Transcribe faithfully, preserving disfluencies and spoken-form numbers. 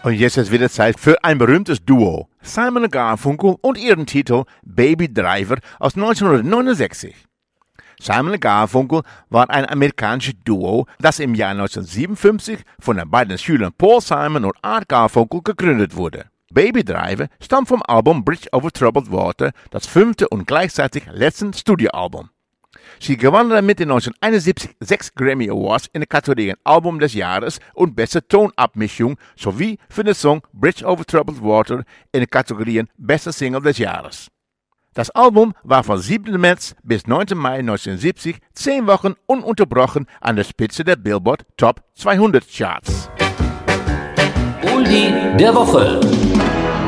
Und jetzt ist wieder Zeit für ein berühmtes Duo. Simon und Garfunkel und ihren Titel Baby Driver aus neunzehnhundertneunundsechzig. Simon und Garfunkel war ein amerikanisches Duo, das im Jahr neunzehnhundertsiebenundfünfzig von den beiden Schülern Paul Simon und Art Garfunkel gegründet wurde. Baby Driver stammt vom Album Bridge over Troubled Water, das fünfte und gleichzeitig letzte Studioalbum. Sie gewann damit in neunzehnhunderteinundsiebzig sechs Grammy Awards in den Kategorien Album des Jahres und Beste Tonabmischung sowie für den Song Bridge over Troubled Water in den Kategorien Beste Single des Jahres. Das Album war von siebten März bis neunten Mai neunzehnhundertsiebzig zehn Wochen ununterbrochen an der Spitze der Billboard Top zweihundert Charts. Oldie der Woche.